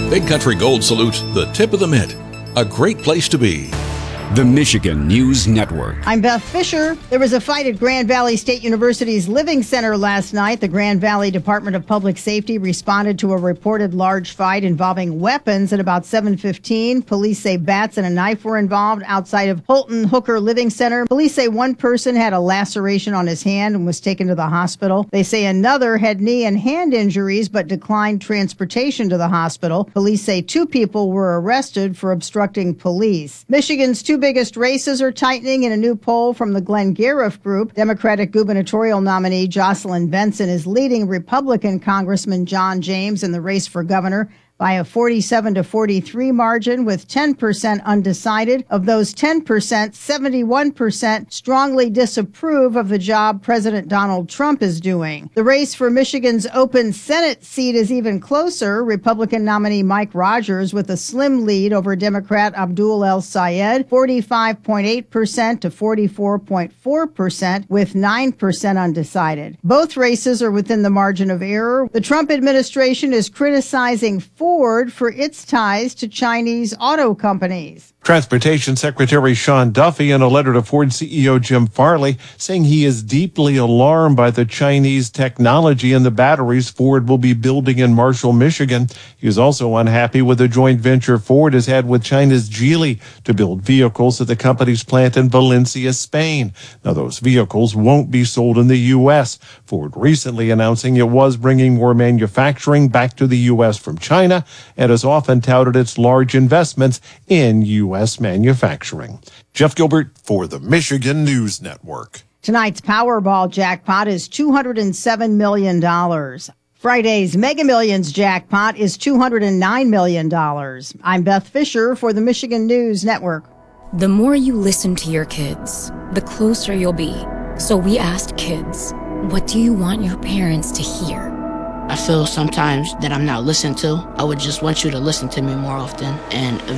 Big Country Gold salutes the tip of the mitt. A great place to be. The Michigan News Network. I'm Beth Fisher. There was a fight at Grand Valley State University's Living Center last night. The Grand Valley Department of Public Safety responded to a reported large fight involving weapons at about 7:15. Police say bats and a knife were involved outside of Holton Hooker Living Center. Police say one person had a laceration on his hand and was taken to the hospital. They say another had knee and hand injuries but declined transportation to the hospital. Police say 2 people were arrested for obstructing police. Michigan's 2 biggest races are tightening in a new poll from the Glenn Gariff Group. Democratic gubernatorial nominee Jocelyn Benson is leading Republican Congressman John James in the race for governor by a 47-43 margin with 10% undecided. Of those 10%, 71% strongly disapprove of the job President Donald Trump is doing. The race for Michigan's open Senate seat is even closer. Republican nominee Mike Rogers with a slim lead over Democrat Abdul El Sayed, 45.8% to 44.4% with 9% undecided. Both races are within the margin of error. The Trump administration is criticizing Ford for its ties to Chinese auto companies. Transportation Secretary Sean Duffy in a letter to Ford CEO Jim Farley saying he is deeply alarmed by the Chinese technology in the batteries Ford will be building in Marshall, Michigan. He is also unhappy with the joint venture Ford has had with China's Geely to build vehicles at the company's plant in Valencia, Spain. Now, those vehicles won't be sold in the U.S. Ford recently announcing it was bringing more manufacturing back to the U.S. from China and has often touted its large investments in U.S. manufacturing. Jeff Gilbert for the Michigan News Network. Tonight's Powerball jackpot is $207 million. Friday's Mega Millions jackpot is $209 million. I'm Beth Fisher for the Michigan News Network. The more you listen to your kids, the closer you'll be. So we asked kids, what do you want your parents to hear? I feel sometimes that I'm not listened to. I would just want you to listen to me more often and